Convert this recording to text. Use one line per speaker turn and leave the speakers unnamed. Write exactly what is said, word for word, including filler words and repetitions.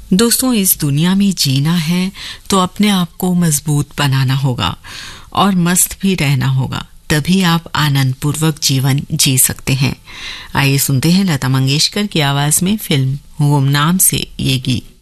दोस्तों, इस दुनिया में जीना है तो अपने आप को मजबूत बनाना होगा और मस्त भी रहना होगा, तभी आप आनंद पूर्वक जीवन जी सकते हैं। आइए सुनते हैं लता मंगेशकर की आवाज में फिल्म गुमनाम से ये गीत।